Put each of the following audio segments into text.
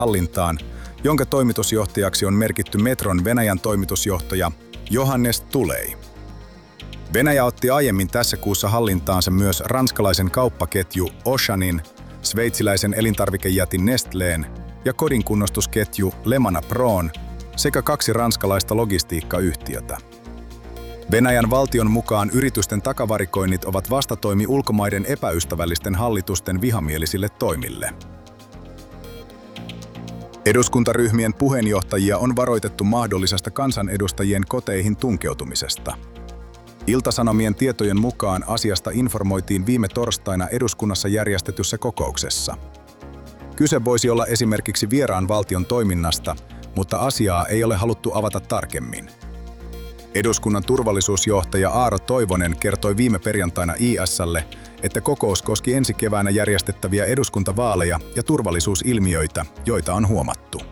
hallintaan, jonka toimitusjohtajaksi on merkitty Metron Venäjän toimitusjohtaja Johannes Tulei. Venäjä otti aiemmin tässä kuussa hallintaansa myös ranskalaisen kauppaketju Auchanin, sveitsiläisen elintarvikejätin Nestleen ja kodinkunnostusketju Lemana Pron sekä 2 ranskalaista logistiikkayhtiötä. Venäjän valtion mukaan yritysten takavarikoinnit ovat vastatoimi ulkomaiden epäystävällisten hallitusten vihamielisille toimille. Eduskuntaryhmien puheenjohtajia on varoitettu mahdollisesta kansanedustajien koteihin tunkeutumisesta. Ilta-Sanomien tietojen mukaan asiasta informoitiin viime torstaina eduskunnassa järjestetyssä kokouksessa. Kyse voisi olla esimerkiksi vieraan valtion toiminnasta, mutta asiaa ei ole haluttu avata tarkemmin. Eduskunnan turvallisuusjohtaja Aaro Toivonen kertoi viime perjantaina IS:lle, että kokous koski ensi keväänä järjestettäviä eduskuntavaaleja ja turvallisuusilmiöitä, joita on huomattu.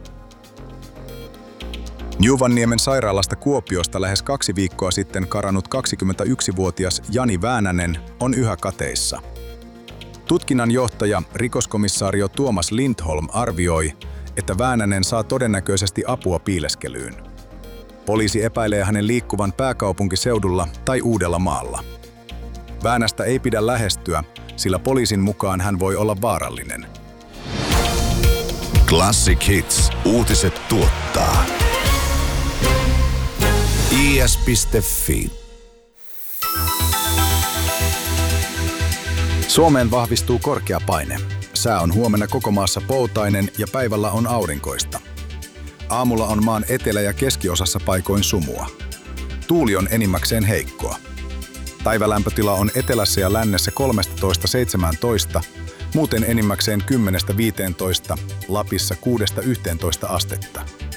Juuvanniemen sairaalasta Kuopiosta lähes 2 viikkoa sitten karannut 21-vuotias Jani Väänänen on yhä kateissa. Tutkinnan johtaja, rikoskomissaario Tuomas Lindholm arvioi, että Väänänen saa todennäköisesti apua piileskelyyn. Poliisi epäilee hänen liikkuvan pääkaupunkiseudulla tai Uudellamaalla. Väänästä ei pidä lähestyä, sillä poliisin mukaan hän voi olla vaarallinen. Classic Hits. Uutiset tuottaa. is.fi. Suomeen vahvistuu korkea paine. Sää on huomenna koko maassa poutainen ja päivällä on aurinkoista. Aamulla on maan etelä- ja keskiosassa paikoin sumua. Tuuli on enimmäkseen heikkoa. Päivälämpötila on etelässä ja lännessä 13–17, muuten enimmäkseen 10–15, Lapissa 6–11 astetta.